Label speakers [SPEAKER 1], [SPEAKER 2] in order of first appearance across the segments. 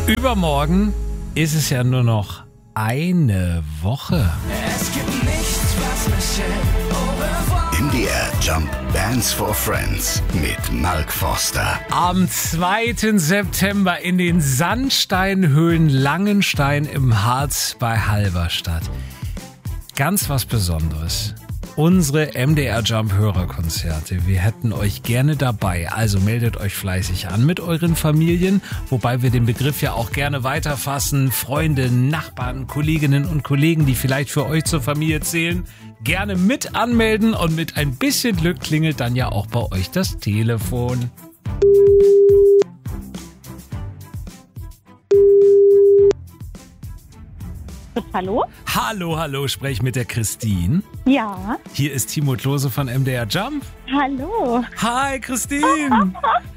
[SPEAKER 1] Übermorgen ist es ja nur noch eine Woche.
[SPEAKER 2] Es gibt nichts, was mich hält.
[SPEAKER 3] MDR Jump Bands for Friends mit Mark Forster.
[SPEAKER 1] Am 2. September in den Sandsteinhöhlen Langenstein im Harz bei Halberstadt. Ganz was Besonderes. Unsere MDR Jump Hörerkonzerte. Wir hätten euch gerne dabei. Also meldet euch fleißig an mit euren Familien, wobei wir den Begriff ja auch gerne weiterfassen. Freunde, Nachbarn, Kolleginnen und Kollegen, die vielleicht für euch zur Familie zählen, gerne mit anmelden und mit ein bisschen Glück klingelt dann ja auch bei euch das Telefon.
[SPEAKER 4] Hallo?
[SPEAKER 1] Hallo, sprech mit der Christine.
[SPEAKER 4] Ja.
[SPEAKER 1] Hier ist Timo Klose von MDR Jump.
[SPEAKER 4] Hallo.
[SPEAKER 1] Hi, Christine.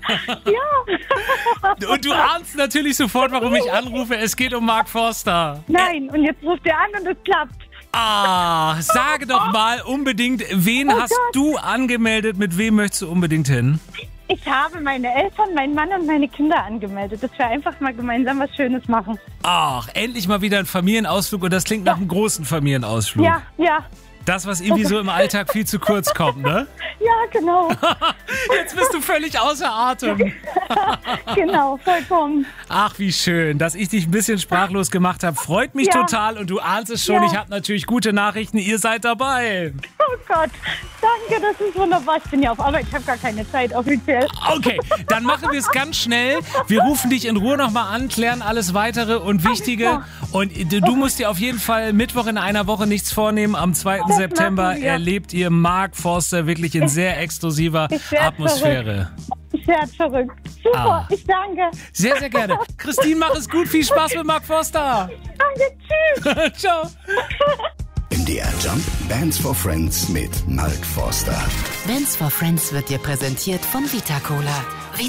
[SPEAKER 4] Ja.
[SPEAKER 1] Und du ahnst natürlich sofort, warum ich anrufe. Es geht um Mark Forster.
[SPEAKER 4] Nein, und jetzt ruft er an und es klappt.
[SPEAKER 1] Sage doch mal unbedingt, wen hast du angemeldet? Mit wem möchtest du unbedingt hin?
[SPEAKER 4] Ich habe meine Eltern, meinen Mann und meine Kinder angemeldet, dass wir einfach mal gemeinsam was Schönes machen.
[SPEAKER 1] Ach, endlich mal wieder ein Familienausflug und das klingt nach einem großen Familienausflug.
[SPEAKER 4] Ja.
[SPEAKER 1] Das, was irgendwie so im Alltag viel zu kurz kommt, ne?
[SPEAKER 4] Ja, genau.
[SPEAKER 1] Jetzt bist du völlig außer Atem.
[SPEAKER 4] Genau, vollkommen.
[SPEAKER 1] Ach, wie schön, dass ich dich ein bisschen sprachlos gemacht habe. Freut mich total und du ahnst es schon.
[SPEAKER 4] Ja.
[SPEAKER 1] Ich habe natürlich gute Nachrichten. Ihr seid dabei.
[SPEAKER 4] Oh Gott, danke, das ist wunderbar. Ich bin ja auf Arbeit, ich habe gar keine Zeit offiziell.
[SPEAKER 1] Okay, dann machen wir es ganz schnell. Wir rufen dich in Ruhe nochmal an, klären alles Weitere und Wichtige. Und du musst dir auf jeden Fall Mittwoch in einer Woche nichts vornehmen. Am 2. September
[SPEAKER 4] machen wir.
[SPEAKER 1] erlebt ihr Mark Forster wirklich in sehr exklusiver Atmosphäre.
[SPEAKER 4] Ich werde verrückt. Super, ich danke.
[SPEAKER 1] Sehr, sehr gerne. Christine, mach es gut. Viel Spaß mit Mark Forster.
[SPEAKER 4] Danke, tschüss.
[SPEAKER 1] Ciao.
[SPEAKER 3] MDR Jump Bands for Friends mit Mark Forster.
[SPEAKER 5] Bands for Friends wird dir präsentiert von Vita Cola.